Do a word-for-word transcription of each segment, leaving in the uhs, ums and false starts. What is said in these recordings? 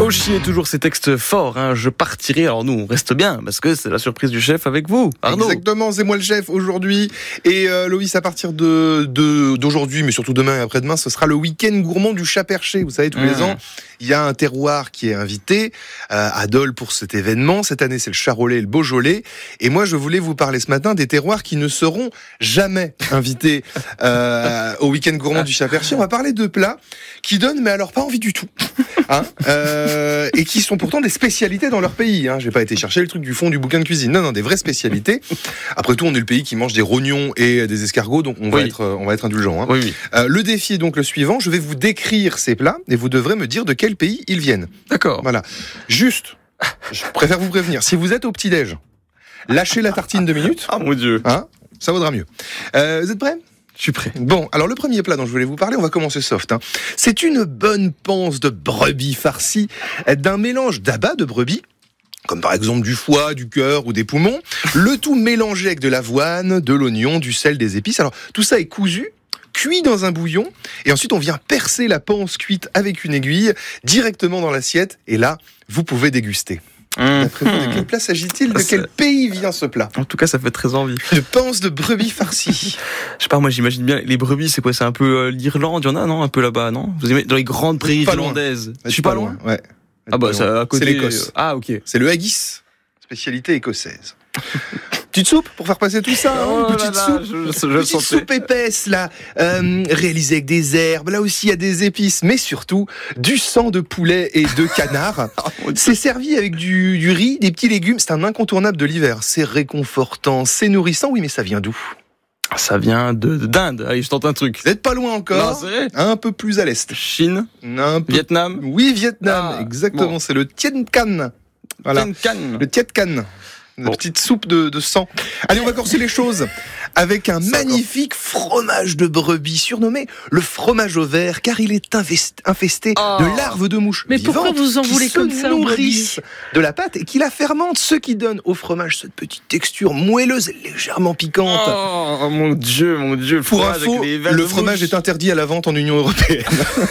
Oshi est toujours ces textes forts, hein. Je partirai, alors nous on reste bien, parce que c'est la surprise du chef avec vous, Arnaud. Exactement, c'est moi le chef aujourd'hui. Et euh, Loïs, à partir de, de, d'aujourd'hui, mais surtout demain et après-demain, ce sera le week-end gourmand du Chat-Perché. Vous savez, tous mmh. les ans, il y a un terroir qui est invité euh, à Dole pour cet événement. Cette année, c'est le Charolais et le Beaujolais. Et moi, je voulais vous parler ce matin des terroirs qui ne seront jamais invités euh, au week-end gourmand du Chat-Perché. On va parler de plats qui donnent, mais alors pas envie du tout. Hein, euh, et qui sont pourtant des spécialités dans leur pays. Hein. J'ai pas été chercher le truc du fond du bouquin de cuisine. Non, non, des vraies spécialités. Après tout, on est le pays qui mange des rognons et des escargots, donc on va oui. être, on va être indulgent. Hein. Oui, oui. Euh, le défi est donc le suivant. Je vais vous décrire ces plats et vous devrez me dire de quel pays ils viennent. D'accord. Voilà. Juste, je préfère vous prévenir. Si vous êtes au petit-déj, lâchez la tartine deux minutes. Ah mon Dieu. Hein, ça vaudra mieux. Euh, vous êtes prêts ? Je suis prêt. Bon, alors le premier plat dont je voulais vous parler, on va commencer soft. Hein. C'est une bonne panse de brebis farcie d'un mélange d'abats de brebis, comme par exemple du foie, du cœur ou des poumons, le tout mélangé avec de l'avoine, de l'oignon, du sel, des épices. Alors tout ça est cousu, cuit dans un bouillon, et ensuite on vient percer la panse cuite avec une aiguille directement dans l'assiette, et là, vous pouvez déguster. Mmh. D'après vous, de quel plat s'agit-il ? De quel pays vient ce plat ? En tout cas, ça fait très envie. De panse de brebis farcie. Je sais pas, moi j'imagine bien, les brebis, c'est quoi ? C'est un peu euh, l'Irlande, il y en a, non ? Un peu là-bas, non ? Vous aimez dans les grandes prairies irlandaises. Je suis pas loin. loin. Ouais. Ah bah ça à côté. C'est l'Écosse. Ah ok. C'est le haggis, spécialité écossaise. Petite soupe pour faire passer tout ça, oh hein, petite là soupe, là, je, je, je petite soupe épaisse là, euh, réalisée avec des herbes. Là aussi il y a des épices, mais surtout du sang de poulet et de canard. C'est servi avec du, du riz, des petits légumes. C'est un incontournable de l'hiver. C'est réconfortant, c'est nourrissant. Oui, mais ça vient d'où ? Ça vient de, de d'Inde. Allez, je tente un truc. Vous n'êtes pas loin encore. Non, c'est vrai. Un peu plus à l'est. Chine. Un peu... Vietnam. Oui, Vietnam. Ah, exactement. Bon. C'est le Tien Can. Voilà. Tien Can. Le Tien Can. Une bon. petite soupe de, de sang. Allez, on va corser les choses avec un Ça magnifique encore. fromage de brebis surnommé le fromage au vert, car il est infesté, infesté oh. de larves de mouches Mais vivantes pourquoi vous en voulez qui comme se ça, nourrissent de la pâte et qui la fermentent, ce qui donne au fromage cette petite texture moelleuse et légèrement piquante. Oh mon Dieu, mon Dieu. Le Pour info, avec les le fromage est interdit à la vente en Union européenne.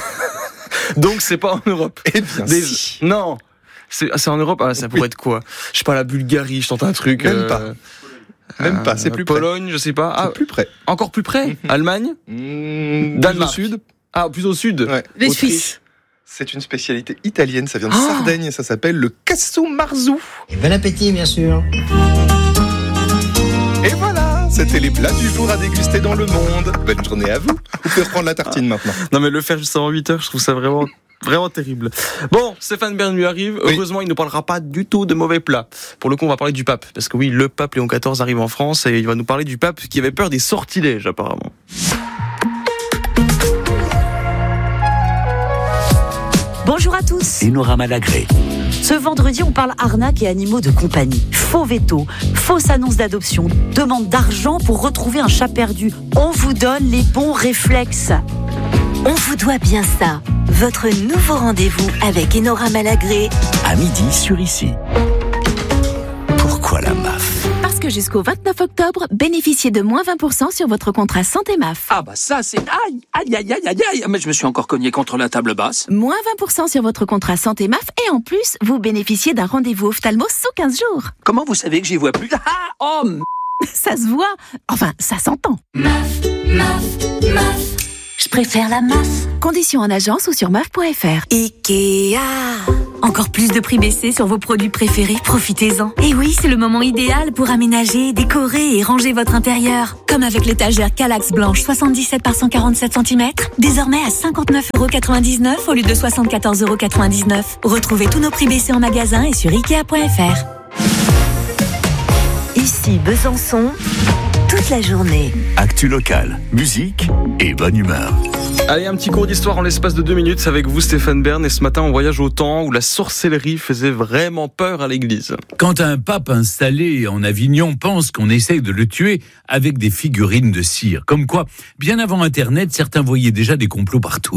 Donc c'est pas en Europe. Eh bien Des... si. Non. C'est, c'est en Europe, ah, ça pourrait oui. être quoi ? Je sais pas, la Bulgarie, je tente un truc. Même euh, pas. Même euh, pas, c'est plus Pologne, près. Pologne, je sais pas. Ah, c'est plus près. Encore plus près ? Allemagne ? mmh, Danemark. Plus au sud. Ah, plus au sud. Ouais. Les Autriche. Suisses. C'est une spécialité italienne, ça vient de oh Sardaigne, ça s'appelle le cassou marzu. Et bon appétit, bien sûr. Et voilà, c'était les plats du jour à déguster dans le monde. Bonne journée à vous. Vous pouvez reprendre la tartine maintenant. Non mais le faire juste avant huit heures, je trouve ça vraiment... Vraiment terrible. Bon, Stéphane Bern lui arrive. Oui. Heureusement, il ne parlera pas du tout de mauvais plats. Pour le coup, on va parler du pape. Parce que oui, le pape Léon quatorze arrive en France et il va nous parler du pape qui avait peur des sortilèges, apparemment. Bonjour à tous. Enora Malagré. Ce vendredi, on parle arnaque et animaux de compagnie. Faux veto, fausse annonce d'adoption, demande d'argent pour retrouver un chat perdu. On vous donne les bons réflexes. On vous doit bien ça. Votre nouveau rendez-vous avec Enora Malagré. À midi sur Ici. Pourquoi la M A F ? Parce que jusqu'au vingt-neuf octobre, bénéficiez de moins vingt pour cent sur votre contrat santé M A F. Ah bah ça c'est... Aïe, aïe, aïe, aïe, aïe, aïe. Mais je me suis encore cogné contre la table basse. Moins vingt pour cent sur votre contrat santé M A F et en plus, vous bénéficiez d'un rendez-vous ophtalmo sous quinze jours. Comment vous savez que j'y vois plus ? Ah, oh m... Ça se voit. Enfin, ça s'entend. M A F, M A F, M A F. Je préfère la M A F. Conditions en agence ou sur M A F point F R. Ikea. Encore plus de prix baissés sur vos produits préférés, profitez-en. Et oui, c'est le moment idéal pour aménager, décorer et ranger votre intérieur. Comme avec l'étagère Kallax blanche soixante-dix-sept par cent quarante-sept centimètres, désormais à cinquante-neuf euros quatre-vingt-dix-neuf au lieu de soixante-quatorze euros quatre-vingt-dix-neuf. Retrouvez tous nos prix baissés en magasin et sur Ikea point F R. Ici Besançon, toute la journée. Actu locale, musique et bonne humeur. Allez, un petit cours d'histoire en l'espace de deux minutes avec vous Stéphane Bern, et ce matin on voyage au temps où la sorcellerie faisait vraiment peur à l'église. Quand un pape installé en Avignon pense qu'on essaye de le tuer avec des figurines de cire, comme quoi, bien avant Internet, certains voyaient déjà des complots partout.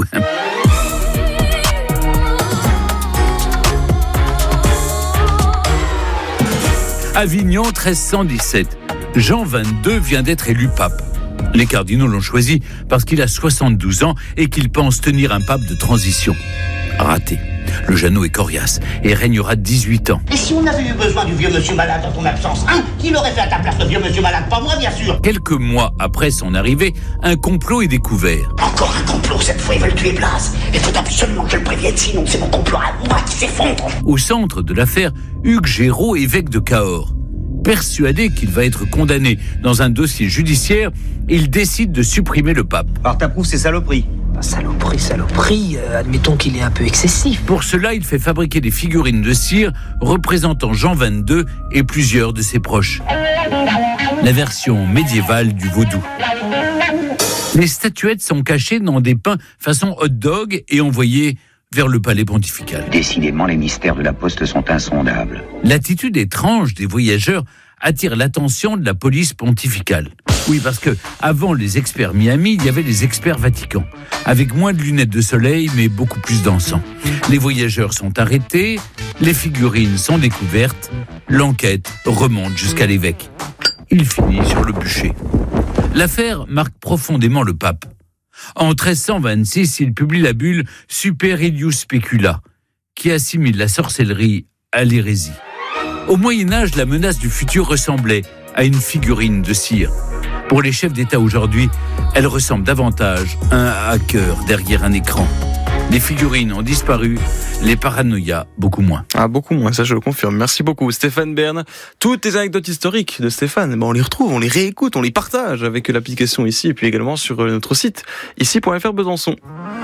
Avignon treize cent dix-sept. Jean vingt-deux vient d'être élu pape. Les cardinaux l'ont choisi parce qu'il a soixante-douze ans et qu'il pense tenir un pape de transition. Raté. Le Jeannot est coriace et régnera dix-huit ans. Et si on avait eu besoin du vieux monsieur malade dans ton absence, hein, qui l'aurait fait à ta place, le vieux monsieur malade? Pas moi, bien sûr. Quelques mois après son arrivée, un complot est découvert. Encore un complot, cette fois ils veulent tuer Blas. Il faut absolument que je le prévienne, sinon c'est mon complot à moi qui s'effondre. Au centre de l'affaire, Hugues Géraud, évêque de Cahors. Persuadé qu'il va être condamné dans un dossier judiciaire, il décide de supprimer le pape. Alors t'approuves ces saloperies? Bah, saloperie, saloperie, euh, admettons qu'il est un peu excessif. Pour cela, il fait fabriquer des figurines de cire représentant Jean vingt-deux et plusieurs de ses proches. La version médiévale du vaudou. Les statuettes sont cachées dans des pains façon hot dog et envoyées vers le palais pontifical. Décidément, les mystères de la poste sont insondables. L'attitude étrange des voyageurs attire l'attention de la police pontificale. Oui, parce que avant les experts Miami, il y avait les experts Vatican, avec moins de lunettes de soleil, mais beaucoup plus d'encens. Les voyageurs sont arrêtés, les figurines sont découvertes, l'enquête remonte jusqu'à l'évêque. Il finit sur le bûcher. L'affaire marque profondément le pape. En treize cent vingt-six, il publie la bulle Super Iudius Specula, qui assimile la sorcellerie à l'hérésie. Au Moyen-Âge, la menace du futur ressemblait à une figurine de cire. Pour les chefs d'État aujourd'hui, elle ressemble davantage à un hacker derrière un écran. Les figurines ont disparu, les paranoïas beaucoup moins. Ah, beaucoup moins, ça je le confirme. Merci beaucoup Stéphane Bern. Toutes les anecdotes historiques de Stéphane, ben, on les retrouve, on les réécoute, on les partage avec l'application ici et puis également sur notre site ici point f r Besançon.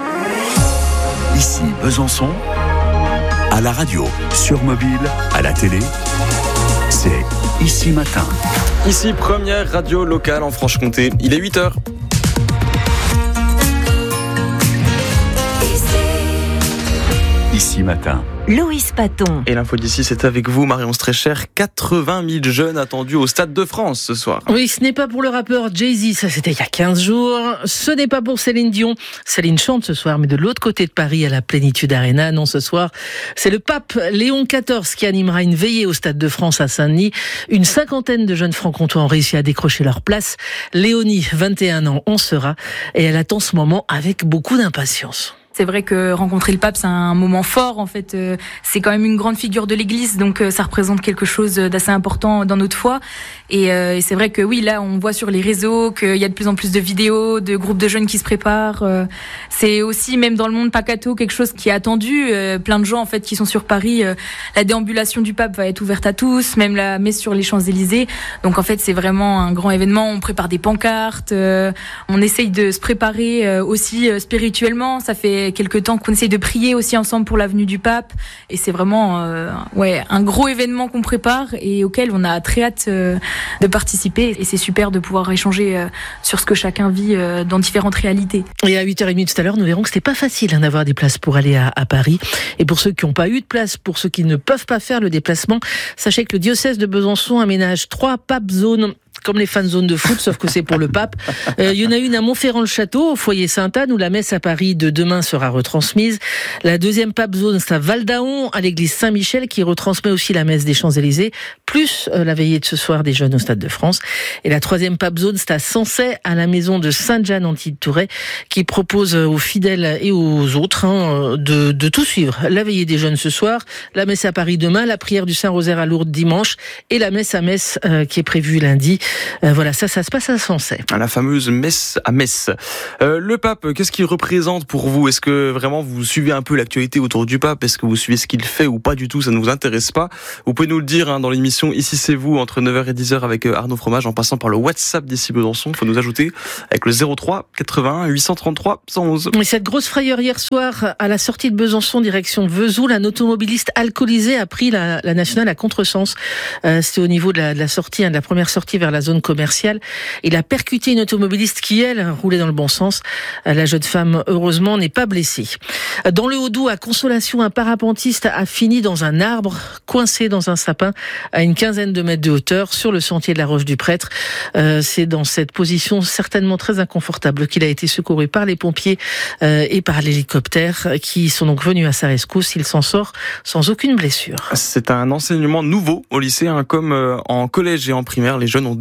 Ici Besançon, à la radio, sur mobile, à la télé, c'est Ici Matin. Ici, première radio locale en Franche-Comté. Il est huit heures. Ici Matin. Loïs Paton. Et l'info d'ici, c'est avec vous, Marion Strécher. quatre-vingt mille jeunes attendus au Stade de France ce soir. Oui, ce n'est pas pour le rappeur Jay-Z, ça c'était il y a quinze jours. Ce n'est pas pour Céline Dion. Céline chante ce soir, mais de l'autre côté de Paris, à la Plénitude Arena. Non, ce soir, c'est le pape Léon quatorze qui animera une veillée au Stade de France à Saint-Denis. Une cinquantaine de jeunes francs-comtois ont réussi à décrocher leur place. Léonie, vingt et un ans, en sera. Et elle attend ce moment avec beaucoup d'impatience. C'est vrai que rencontrer le pape, c'est un moment fort. En fait, euh, c'est quand même une grande figure de l'Église, donc euh, ça représente quelque chose d'assez important dans notre foi. Et, euh, et c'est vrai que oui, là, on voit sur les réseaux qu'il y a de plus en plus de vidéos, de groupes de jeunes qui se préparent. Euh, c'est aussi, même dans le monde pacato, quelque chose qui est attendu. Euh, plein de gens, en fait, qui sont sur Paris. Euh, la déambulation du pape va être ouverte à tous, même la messe sur les Champs-Élysées. Donc, en fait, c'est vraiment un grand événement. On prépare des pancartes. Euh, on essaye de se préparer euh, aussi euh, spirituellement. Ça fait quelques temps qu'on essaye de prier aussi ensemble pour la venue du pape, et c'est vraiment euh, ouais, un gros événement qu'on prépare et auquel on a très hâte euh, de participer, et c'est super de pouvoir échanger euh, sur ce que chacun vit euh, dans différentes réalités. Et à huit heures trente tout à l'heure, nous verrons que c'était pas facile hein, d'avoir des places pour aller à, à Paris, et pour ceux qui n'ont pas eu de place, pour ceux qui ne peuvent pas faire le déplacement, sachez que le diocèse de Besançon aménage trois pape zones comme les fan zones de foot, sauf que c'est pour le pape. Euh, il y en a une à Montferrand-le-Château, au foyer Sainte-Anne, où la messe à Paris de demain sera retransmise. La deuxième pape zone, c'est à Val-d'Aon, à l'église Saint-Michel, qui retransmet aussi la messe des Champs-Élysées, plus euh, la veillée de ce soir des jeunes au Stade de France. Et la troisième pape zone, c'est à Sancey, à la maison de Sainte-Jeanne-Antide-Touret, qui propose aux fidèles et aux autres hein, de, de tout suivre. La veillée des jeunes ce soir, la messe à Paris demain, la prière du Saint-Rosaire à Lourdes dimanche, et la messe à Metz euh, qui est prévue lundi. Euh, voilà, ça, ça se passe à Sancey. La fameuse messe à Metz. Euh, le pape, qu'est-ce qu'il représente pour vous? Est-ce que vraiment vous suivez un peu l'actualité autour du pape? Est-ce que vous suivez ce qu'il fait ou pas du tout? Ça ne vous intéresse pas? Vous pouvez nous le dire hein, dans l'émission Ici c'est vous, entre neuf heures et dix heures avec Arnaud Fromage, en passant par le WhatsApp d'Ici Besançon. Il faut nous ajouter avec le zéro trois quatre-vingt-un huit cent trente-trois cent onze. Et cette grosse frayeur hier soir, à la sortie de Besançon, direction Vesoul, un automobiliste alcoolisé a pris la, la nationale à contresens. Euh, C'était au niveau de la, de la sortie, hein, de la première sortie vers la zone commerciale. Il a percuté une automobiliste qui, elle, roulait dans le bon sens. La jeune femme, heureusement, n'est pas blessée. Dans le Haut-Doubs, à Consolation, un parapentiste a fini dans un arbre, coincé dans un sapin, à une quinzaine de mètres de hauteur, sur le sentier de la Roche du Prêtre. Euh, c'est dans cette position certainement très inconfortable qu'il a été secouru par les pompiers euh, et par l'hélicoptère, qui sont donc venus à sa rescousse. Il s'en sort sans aucune blessure. C'est un enseignement nouveau au lycée, hein, comme euh, en collège et en primaire. Les jeunes ont désormais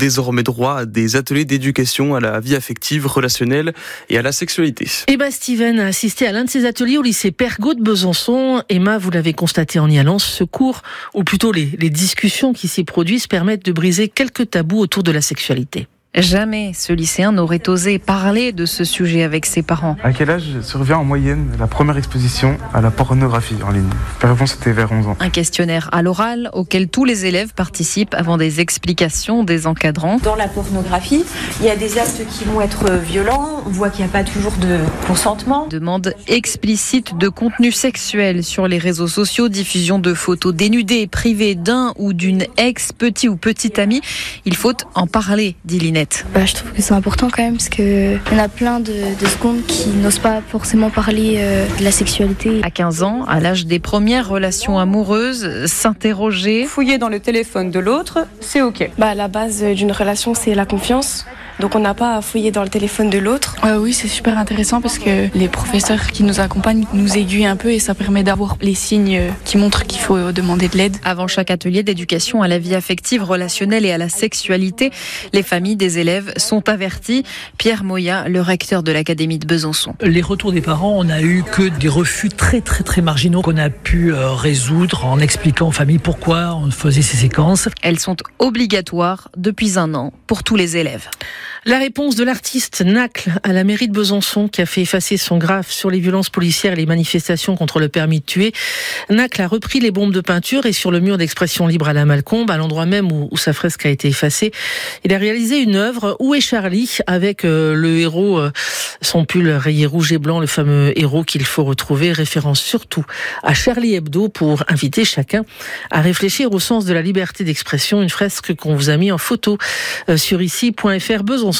désormais droit à des ateliers d'éducation à la vie affective, relationnelle et à la sexualité. Et bah Steven a assisté à l'un de ces ateliers au lycée Pergaud de Besançon. Emma, vous l'avez constaté en y allant, ce cours, ou plutôt les, les discussions qui s'y produisent, permettent de briser quelques tabous autour de la sexualité. Jamais ce lycéen n'aurait osé parler de ce sujet avec ses parents. À quel âge survient en moyenne la première exposition à la pornographie en ligne ? La réponse était vers onze ans. Un questionnaire à l'oral auquel tous les élèves participent avant des explications des encadrants. Dans la pornographie, il y a des actes qui vont être violents, on voit qu'il n'y a pas toujours de consentement. Demande explicite de contenu sexuel sur les réseaux sociaux, diffusion de photos dénudées, privées d'un ou d'une ex, petit ou petite amie. Il faut en parler, dit Linette. Bah, je trouve que c'est important quand même parce qu'il y en a plein de, de secondes qui n'osent pas forcément parler euh, de la sexualité. À quinze ans, à l'âge des premières relations amoureuses, s'interroger. Fouiller dans le téléphone de l'autre, c'est ok. Bah, la base d'une relation, c'est la confiance. Donc on n'a pas à fouiller dans le téléphone de l'autre. Euh, oui, c'est super intéressant parce que les professeurs qui nous accompagnent nous aiguillent un peu et ça permet d'avoir les signes qui montrent qu'il faut demander de l'aide. Avant chaque atelier d'éducation à la vie affective, relationnelle et à la sexualité, les familles des élèves sont averties. Pierre Moya, le recteur de l'Académie de Besançon. Les retours des parents, on n'a eu que des refus très très très marginaux qu'on a pu euh, résoudre en expliquant aux familles pourquoi on faisait ces séquences. Elles sont obligatoires depuis un an pour tous les élèves. La réponse de l'artiste Nacle à la mairie de Besançon qui a fait effacer son graphe sur les violences policières et les manifestations contre le permis de tuer. Nacle a repris les bombes de peinture et sur le mur d'expression libre à la Malcombe, à l'endroit même où, où sa fresque a été effacée, il a réalisé une œuvre Où est Charlie avec euh, le héros, euh, son pull rayé rouge et blanc, le fameux héros qu'il faut retrouver, référence surtout à Charlie Hebdo pour inviter chacun à réfléchir au sens de la liberté d'expression, une fresque qu'on vous a mis en photo euh, sur ici point f r Besançon.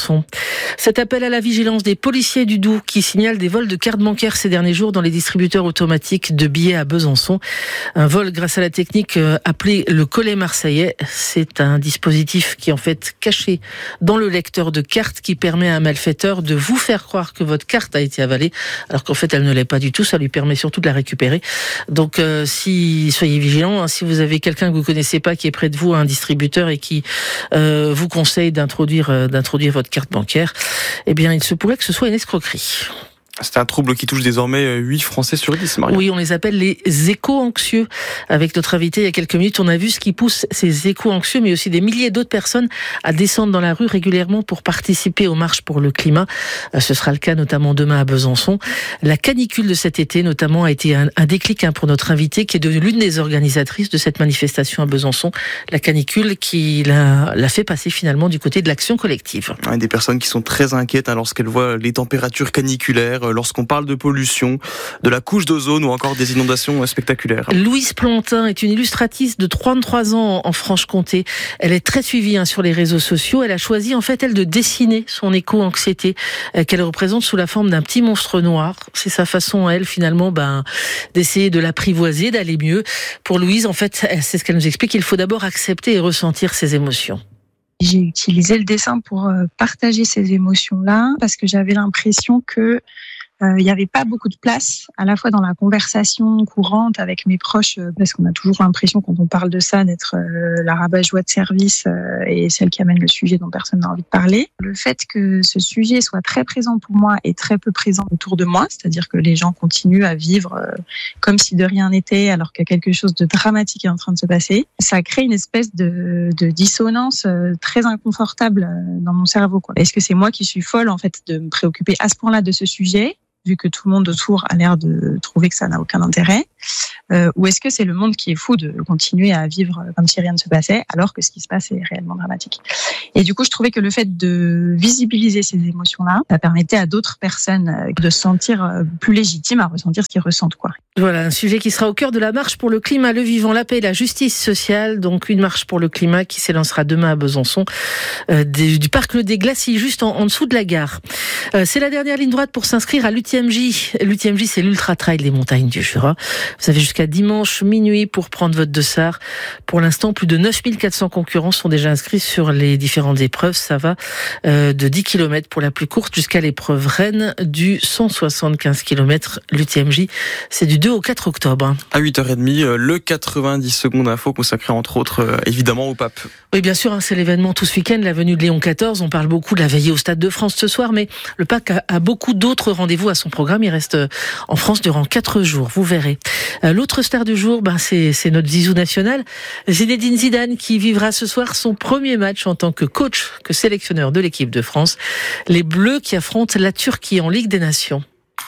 Cet appel à la vigilance des policiers du Doubs qui signalent des vols de cartes bancaires ces derniers jours dans les distributeurs automatiques de billets à Besançon. Un vol grâce à la technique appelée le collet marseillais. C'est un dispositif qui est en fait caché dans le lecteur de cartes qui permet à un malfaiteur de vous faire croire que votre carte a été avalée alors qu'en fait elle ne l'est pas du tout. Ça lui permet surtout de la récupérer. Donc euh, si soyez vigilants, hein, si vous avez quelqu'un que vous connaissez pas qui est près de vous, un distributeur et qui euh, vous conseille d'introduire euh, d'introduire votre carte bancaire, eh bien, il se pourrait que ce soit une escroquerie. C'est un trouble qui touche désormais huit Français sur dix, Maria. Oui, on les appelle les éco-anxieux. Avec notre invité il y a quelques minutes, on a vu ce qui pousse ces éco-anxieux, mais aussi des milliers d'autres personnes à descendre dans la rue régulièrement pour participer aux marches pour le climat. Ce sera le cas notamment demain à Besançon. La canicule de cet été, notamment, a été un, un déclic hein, pour notre invité, qui est devenue l'une des organisatrices de cette manifestation à Besançon. La canicule qui l'a, l'a fait passer finalement du côté de l'action collective. Ouais, des personnes qui sont très inquiètes hein, lorsqu'elles voient les températures caniculaires, lorsqu'on parle de pollution, de la couche d'ozone ou encore des inondations spectaculaires. Louise Plantin est une illustratrice de trente-trois ans en Franche-Comté. Elle est très suivie hein, sur les réseaux sociaux. Elle a choisi en fait, elle, de dessiner son éco-anxiété euh, qu'elle représente sous la forme d'un petit monstre noir. C'est sa façon à elle finalement ben, d'essayer de l'apprivoiser, d'aller mieux. Pour Louise, en fait, c'est ce qu'elle nous explique, il faut d'abord accepter et ressentir ses émotions. J'ai utilisé le dessin pour partager ces émotions-là parce que j'avais l'impression que Euh, il n'y avait pas beaucoup de place, à la fois dans la conversation courante avec mes proches, euh, parce qu'on a toujours l'impression, quand on parle de ça, d'être euh, la rabat-joie de service euh, et celle qui amène le sujet dont personne n'a envie de parler. Le fait que ce sujet soit très présent pour moi et très peu présent autour de moi, c'est-à-dire que les gens continuent à vivre euh, comme si de rien n'était, alors que quelque chose de dramatique est en train de se passer, ça crée une espèce de, de dissonance euh, très inconfortable euh, dans mon cerveau, quoi. Est-ce que c'est moi qui suis folle, en fait, de me préoccuper à ce point-là de ce sujet, vu que tout le monde autour a l'air de trouver que ça n'a aucun intérêt, euh, ou est-ce que c'est le monde qui est fou de continuer à vivre comme si rien ne se passait, alors que ce qui se passe est réellement dramatique. Et du coup, je trouvais que le fait de visibiliser ces émotions-là, ça permettait à d'autres personnes de se sentir plus légitimes à ressentir ce qu'ils ressentent, quoi. Voilà, un sujet qui sera au cœur de la marche pour le climat, le vivant, la paix et la justice sociale. Donc une marche pour le climat qui s'élancera demain à Besançon, euh, du, du parc Le des Glacis, juste en, en dessous de la gare. Euh, c'est la dernière ligne droite pour s'inscrire à l'U T M J. L'U T M J, c'est l'Ultra Trail des montagnes du Jura. Vous avez jusqu'à jusqu'à dimanche minuit pour prendre votre dossard. Pour l'instant, plus de neuf mille quatre cents concurrents sont déjà inscrits sur les différentes épreuves. Ça va euh, de dix kilomètres pour la plus courte jusqu'à l'épreuve reine du cent soixante-quinze kilomètres. L'U T M J, c'est du deux au quatre octobre. À huit heures trente, le quatre-vingt-dix secondes info consacré entre autres euh, évidemment au pape. Oui, bien sûr, hein, c'est l'événement tout ce week-end, la venue de Léon quatorze. On parle beaucoup de la veillée au Stade de France ce soir, mais le pape a, a beaucoup d'autres rendez-vous à son programme. Il reste en France durant quatre jours, vous verrez. Euh, l'autre star du jour, ben, c'est, c'est notre zizou national, Zinedine Zidane, qui vivra ce soir son premier match en tant que coach, que sélectionneur de l'équipe de France. Les Bleus qui affrontent la Turquie en Ligue des Nations.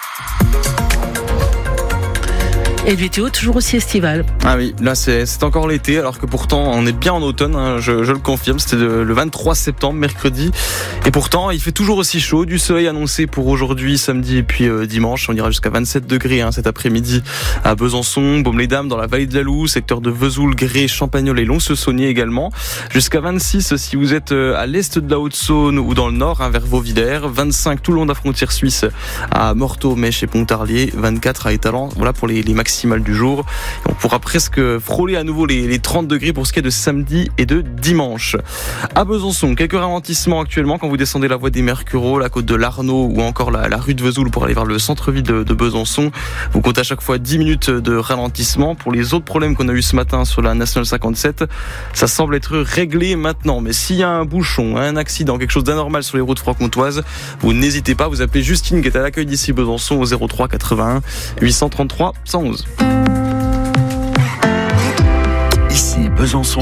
Et le météo toujours aussi estival. Ah oui, là c'est, c'est encore l'été, alors que pourtant on est bien en automne, hein, je, je le confirme, c'était le, le vingt-trois septembre, mercredi. Et pourtant il fait toujours aussi chaud, du soleil annoncé pour aujourd'hui, samedi et puis euh, dimanche. On ira jusqu'à vingt-sept degrés hein, cet après-midi à Besançon, Baume-les-Dames, dans la vallée de la Loue, secteur de Vesoul, Grès, Champagnole et Lons-le-Saunier également. Jusqu'à vingt-six si vous êtes à l'est de la Haute-Saône ou dans le nord, hein, vers Vauvillers. vingt-cinq tout le long de la frontière suisse à Morteau, Mèche et Pontarlier. vingt-quatre à Étalon, voilà pour les, les maximales du jour. On pourra presque frôler à nouveau les, les trente degrés pour ce qui est de samedi et de dimanche. À Besançon, quelques ralentissements actuellement quand vous descendez la voie des Mercureaux, la côte de l'Arnaud ou encore la, la rue de Vesoul pour aller vers le centre-ville de, de Besançon. Vous comptez à chaque fois dix minutes de ralentissement. Pour les autres problèmes qu'on a eu ce matin sur la Nationale cinquante-sept, ça semble être réglé maintenant. Mais s'il y a un bouchon, un accident, quelque chose d'anormal sur les routes franc-comtoises, vous n'hésitez pas, vous appelez Justine qui est à l'accueil d'ici Besançon au zéro trois quatre-vingt-un huit cent trente-trois cent onze. Ici Besançon.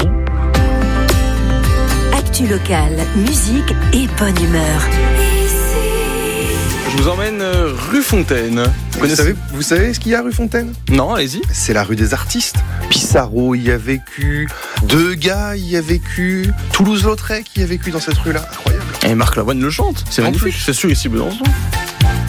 Actu locale, musique et bonne humeur. Je vous emmène rue Fontaine. Vous, vous, savez, vous savez ce qu'il y a rue Fontaine ? Non, allez-y. C'est la rue des artistes. Pissarro y a vécu, Degas y a vécu, Toulouse-Lautrec y a vécu dans cette rue-là. Incroyable. Et Marc Lavoine le chante. C'est magnifique. C'est sûr ici Besançon.